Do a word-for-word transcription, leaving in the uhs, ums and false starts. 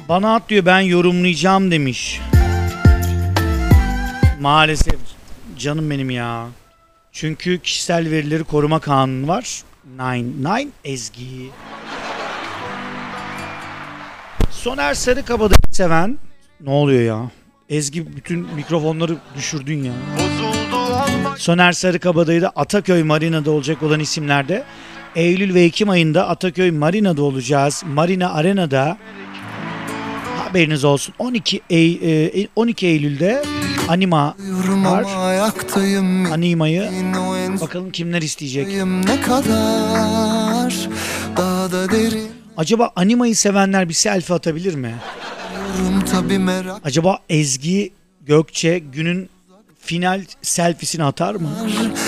Bana at diyor, ben yorumlayacağım demiş. Maalesef canım benim ya. Çünkü kişisel verileri koruma kanunu var. Nine Nine Ezgi. Soner Sarıkabadayı seven. Ne oluyor ya? Ezgi bütün mikrofonları düşürdün ya. Soner Sarıkabadayı da Ataköy Marina'da olacak olan isimlerde. Eylül ve Ekim ayında Ataköy Marina'da olacağız. Marina Arena'da. Haberiniz olsun. on iki, Ey- on iki Eylül'de Anima var. Anima'yı bakalım kimler isteyecek. Ne kadar daha da derin. Acaba Anima'yı sevenler bir selfie atabilir mi? Tabii merak. Acaba Ezgi Gökçe günün final selfiesini atar mı?